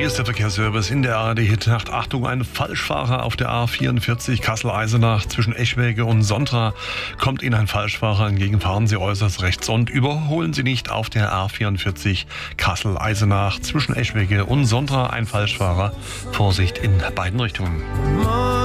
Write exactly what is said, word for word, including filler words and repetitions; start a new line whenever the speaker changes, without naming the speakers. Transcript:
Hier ist der Verkehrsservice in der A R D-Hitnacht. Achtung, ein Falschfahrer auf der A vierundvierzig Kassel-Eisenach zwischen Eschwege und Sontra. Kommt Ihnen ein Falschfahrer entgegen, fahren Sie äußerst rechts und überholen Sie nicht auf der A vierundvierzig Kassel-Eisenach zwischen Eschwege und Sontra. Ein Falschfahrer. Vorsicht in beiden Richtungen.